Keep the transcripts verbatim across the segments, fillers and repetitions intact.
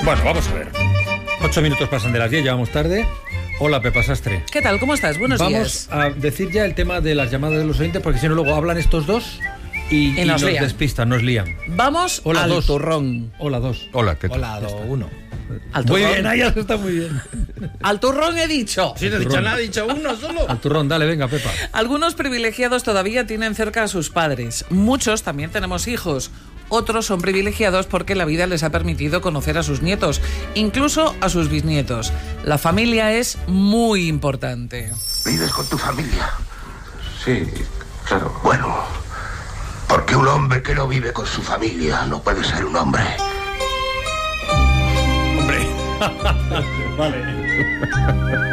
Bueno, vamos a ver. Ocho minutos pasan de las diez, ya vamos tarde. Hola, Pepa Sastre. ¿Qué tal? ¿Cómo estás? Buenos vamos días. Vamos a decir ya el tema de las llamadas de los oyentes, porque si no luego hablan estos dos y, y, y nos, nos despistan, nos lían. Vamos Hola, al dos. turrón. Hola, dos. Hola, ¿qué tal? Hola, do, uno. Al turrón. Muy bien, ahí está muy bien. Al turrón he dicho. Sí, no he dicho nada, he dicho uno solo. Al turrón, dale, venga, Pepa. Algunos privilegiados todavía tienen cerca a sus padres. Muchos también tenemos hijos. Otros son privilegiados porque la vida les ha permitido conocer a sus nietos, incluso a sus bisnietos. La familia es muy importante. ¿Vives con tu familia? Sí, claro. Bueno, porque un hombre que no vive con su familia no puede ser un hombre. Hombre. Vale.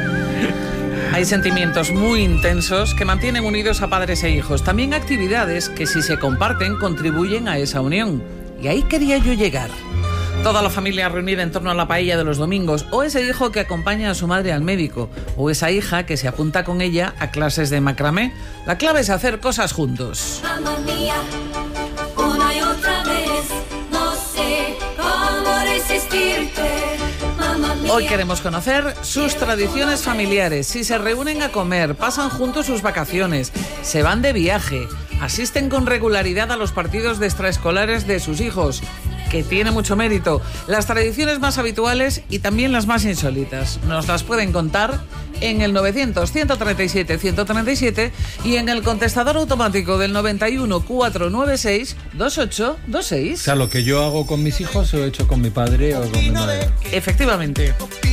Hay sentimientos muy intensos que mantienen unidos a padres e hijos. También actividades que, si se comparten, contribuyen a esa unión. Y ahí quería yo llegar. Toda la familia reunida en torno a la paella de los domingos, o ese hijo que acompaña a su madre al médico, o esa hija que se apunta con ella a clases de macramé. La clave es hacer cosas juntos. Mamma mía, una y otra vez, no sé cómo resistirte. Hoy queremos conocer sus tradiciones familiares, si se reúnen a comer, pasan juntos sus vacaciones, se van de viaje, asisten con regularidad a los partidos de extraescolares de sus hijos, que tiene mucho mérito, las tradiciones más habituales y también las más insólitas. Nos las pueden contar en el novecientos, ciento treinta y siete, ciento treinta y siete y en el contestador automático del noventa y uno, cuatrocientos noventa y seis, veintiocho veintiséis. O sea, lo que yo hago con mis hijos lo he hecho con mi padre o con mi madre. Efectivamente.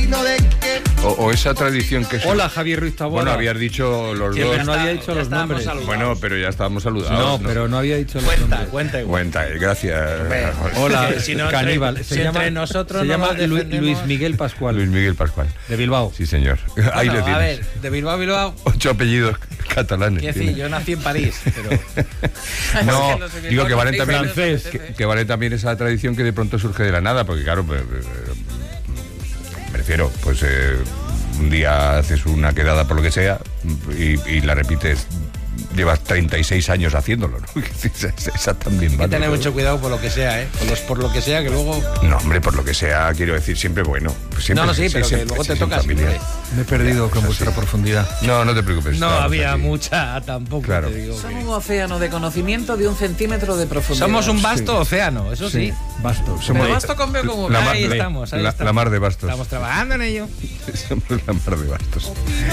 O, o esa tradición que... Hola, Javier Ruiz Taboada. Bueno, habías dicho los sí, dos... pero no había dicho los nombres. Saludados. Bueno, pero ya estábamos saludados. No, ¿no? pero no había dicho los Cuenta, nombres. cuenta igual. Cuenta, gracias. Hola, Si no, entre- caníbal. Se si llama, entre nosotros se no llama nos Lu- defendemos. Luis Miguel Pascual, Luis Miguel Pascual. de Bilbao. Sí, señor. Ahí Bueno, le a tienes. ver, de Bilbao a Bilbao. Ocho apellidos catalanes. Quiero tiene. decir, yo nací en París, pero... No, Es que los de digo Bilbao que vale no también, dicen francés. que, que vale también esa tradición que de pronto surge de la nada, porque claro, pues, eh, me refiero, pues eh, un día haces una quedada por lo que sea y, y la repites, llevas treinta y seis años haciéndolo, ¿no? Esa, esa también Hay que vale. tener ¿no? mucho cuidado por lo que sea, ¿eh? Por, los, por lo que sea, que luego... No, hombre, por lo que sea, quiero decir, siempre bueno. Siempre, No, no, sí, pero que siempre, luego te sí, toca sin familia. siempre. Me he perdido con vuestra profundidad. No, no te preocupes. No estábamos había aquí. mucha tampoco, Claro. te digo. Son que- un océano de conocimiento de un centímetro de profundidad. Somos un vasto océano, eso sí. Basto. Pero Somos basto con B como La B. mar- Ahí la- estamos, ahí la, estamos. la mar de bastos. Estamos trabajando en ello. Somos la mar de bastos.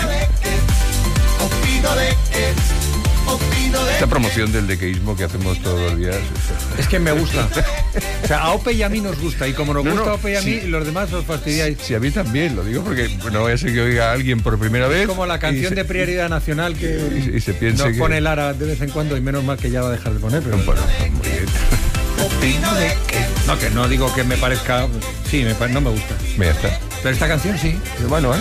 Esta promoción del dequeísmo que hacemos todos los días. Es que me gusta. O sea, a Ope y a mí nos gusta. Y como nos No, gusta no, a Ope y a mí, sí. los demás os fastidiáis. Sí, a mí también, lo digo porque no vaya a ser que oiga a alguien por primera vez. Es como la canción y se- de prioridad nacional que y se- y se piense nos que- pone Lara de vez en cuando y menos mal que ya va a dejar de poner. Pero Bueno, muy bien. no, que no digo que me parezca. Sí, me, pa- no me gusta. Mira, ya está. Pero esta canción sí. Bueno, ¿eh?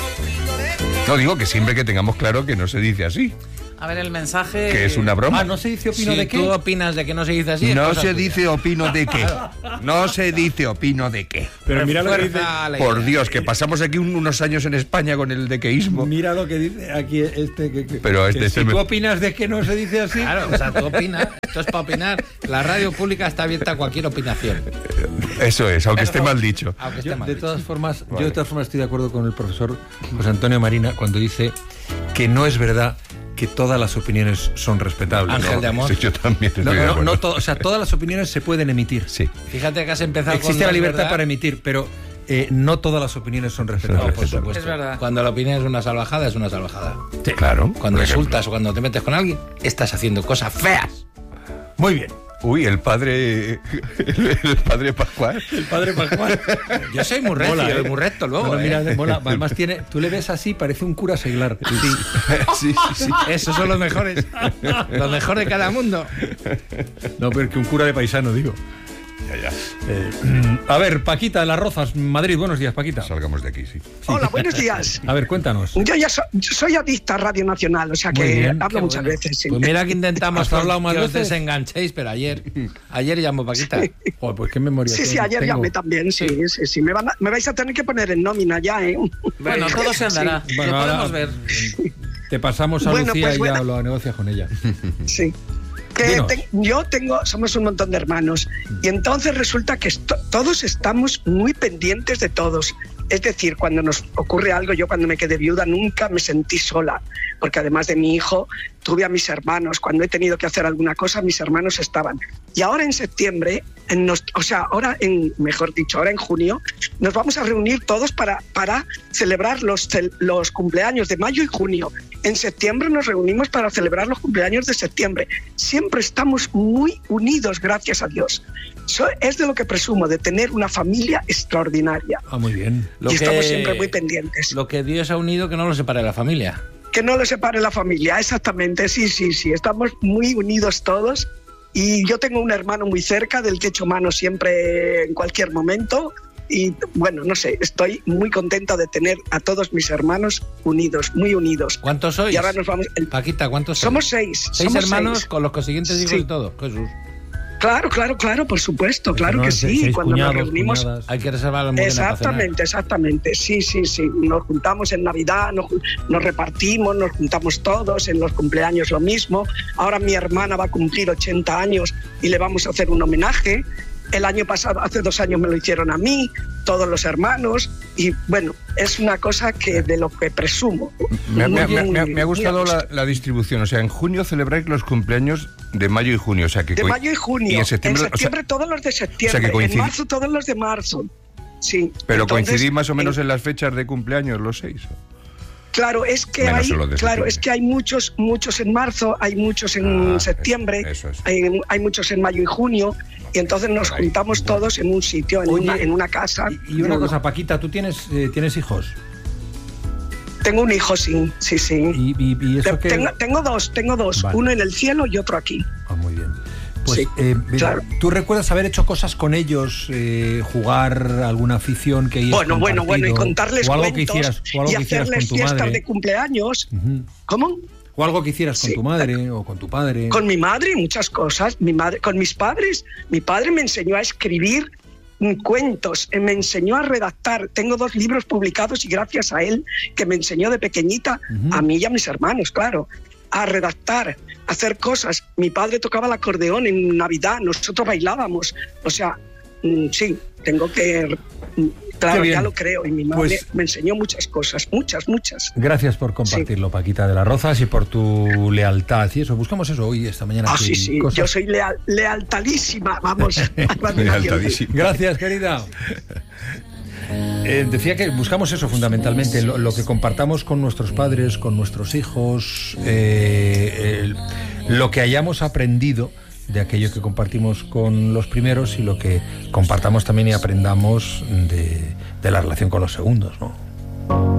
No, digo que siempre que tengamos claro que no se dice así, A ver el mensaje. que es una broma. Ah, no se dice opino Si de qué. tú opinas de que no se dice así, es No cosa se tuya. dice opino de qué. No se dice opino de qué. Pero mira lo que dice. Refuerza la Por idea. Dios, que pasamos aquí un- unos años en España con el dequeísmo. Mira lo que dice aquí este. Que, que- Pero este que es si el tú me- opinas de que no se dice así. Claro, o sea, tú opinas, esto es para opinar. La radio pública está abierta a cualquier opinación. Eso es, aunque esté mal dicho. Aunque Yo, esté mal de dicho. todas formas, Vale. yo de todas formas estoy de acuerdo con el profesor José Antonio Marina cuando dice que no es verdad que todas las opiniones son respetables. Ángel No, de amor. Sí, yo también estoy no, de no, acuerdo. no to- o sea, todas las opiniones se pueden emitir. Sí. Fíjate que has empezado con... Existe la no es libertad verdad. para emitir, pero eh, no todas las opiniones son respetables. No, por supuesto. Es verdad. Cuando la opinión es una salvajada, es una salvajada. Sí, claro. Cuando por ejemplo. insultas o cuando te metes con alguien, estás haciendo cosas feas. Muy bien. Uy, el padre. El padre Pascual. El padre Pascual. Yo soy muy recio Mola, y ¿eh? muy recto luego. No, no, ¿eh? mira, mola. Además tiene, tú le ves así, parece un cura seglar. Sí. Sí, sí, sí. Esos son los mejores. Los mejores de cada mundo. No, pero que un cura de paisano, digo. Ya, ya. Eh, a ver, Paquita de Las Rozas, Madrid. Buenos días, Paquita. Salgamos de aquí, sí. Hola, buenos días. A ver, cuéntanos. Yo ya so- yo soy adicta a Radio Nacional, o sea Muy que bien, hablo qué muchas bueno. veces. Sí. Pues mira que intentamos ¿Has hablado más que os veces? desenganchéis, pero ayer, ayer llamó Paquita. Sí. Joder, pues qué memoria. Sí, sí, tengo. ayer llamé también, sí, sí, sí. Me, van a- me vais a tener que poner en nómina ya, ¿eh? Bueno, todo se andará. Bueno, Lo ahora podemos ver. te pasamos a Bueno, Lucía pues y ya bueno. lo negocias con ella. Sí. Que te, yo tengo, somos un montón de hermanos y entonces resulta que esto, todos estamos muy pendientes de todos. Es decir, cuando nos ocurre algo, yo cuando me quedé viuda nunca me sentí sola, porque además de mi hijo tuve a mis hermanos. Cuando he tenido que hacer alguna cosa, mis hermanos estaban. Y ahora en septiembre, en nos, o sea, ahora en, mejor dicho, ahora en junio, nos vamos a reunir todos para, para celebrar los, los cumpleaños de mayo y junio. En septiembre nos reunimos para celebrar los cumpleaños de septiembre. Siempre estamos muy unidos, gracias a Dios. So, es de lo que presumo, de tener una familia extraordinaria. Ah, muy bien. Lo y que, estamos siempre muy pendientes. Lo que Dios ha unido, que no lo separe la familia. Que no lo separe la familia, exactamente, sí, sí, sí. Estamos muy unidos todos y yo tengo un hermano muy cerca del que echo mano siempre en cualquier momento. Y bueno, no sé, estoy muy contenta de tener a todos mis hermanos unidos, muy unidos. ¿Cuántos sois? Y ahora nos vamos... El... Paquita, ¿cuántos sois? Somos seis. ¿Seis somos hermanos seis. con los consiguientes hijos Sí. y todo? Jesús. Claro, claro, claro, por supuesto, claro No, que seis sí. Cuando cuñados, nos reunimos... cuñadas. Hay que reservar la almudena para cenar. Exactamente, exactamente, sí, sí, sí. Nos juntamos en Navidad, nos, nos repartimos, nos juntamos todos, en los cumpleaños lo mismo. Ahora mi hermana va a cumplir ochenta años y le vamos a hacer un homenaje. El año pasado, hace dos años me lo hicieron a mí, todos los hermanos, y bueno, es una cosa que de lo que presumo. Me, me- Muy- me- me- me ha muy gustado a la, gusto. la distribución. O sea, en junio celebráis los cumpleaños de mayo y junio. O sea, que De coi- mayo y junio. Y en septiembre, o sea, septiembre todos los de septiembre. que coincid- En marzo todos los de marzo. Sí. pero Entonces, coincidís más o menos en- en las fechas de cumpleaños, los seis. Claro, es que Menos hay, en los de claro, septiembre. es que hay muchos, muchos en marzo, hay muchos en Ah, septiembre, eso es. Hay, hay muchos en mayo y junio, y entonces nos Por ahí. juntamos todos en un sitio, en, Oye, una, en una casa. Y, y una Yo- cosa, Paquita, ¿tú tienes, eh, tienes hijos? Tengo un hijo, sí, sí, sí. Y, y- y eso Te- que... tengo, tengo dos, tengo dos, Vale. uno en el cielo y otro aquí. Ah, muy bien. Pues, Sí, eh, claro. ¿tú recuerdas haber hecho cosas con ellos, eh, jugar alguna afición que hayas Bueno, bueno, bueno, y compartido? contarles o algo cuentos que hicieras, o algo y que hicieras hacerles con tu fiestas madre? de cumpleaños. Ujú. ¿Cómo? O algo que hicieras con Sí. tu madre o con tu padre. Con mi madre, muchas cosas. Mi madre, con mis padres, mi padre me enseñó a escribir mm, cuentos, eh, me enseñó a redactar. Tengo dos libros publicados y gracias a él, que me enseñó de pequeñita, Ujú. a mí y a mis hermanos, claro, a redactar, a hacer cosas. Mi padre tocaba el acordeón en Navidad, nosotros bailábamos. O sea, mm, sí, tengo que... mm, Claro, Qué bien. ya lo creo. Y mi madre Pues- me enseñó muchas cosas, muchas, muchas. Gracias por compartirlo, Paquita de las Rozas, y por tu lealtad. Y eso, buscamos eso hoy, esta mañana. Ah, aquí, sí, sí, cosas. yo soy leal, lealtadísima, vamos. Lealtadísima. Gracias, querida. Eh, decía que buscamos eso fundamentalmente, lo, lo que compartamos con nuestros padres, con nuestros hijos, eh, el- lo que hayamos aprendido de aquello que compartimos con los primeros y lo que compartamos también y aprendamos de, de la relación con los segundos, ¿no?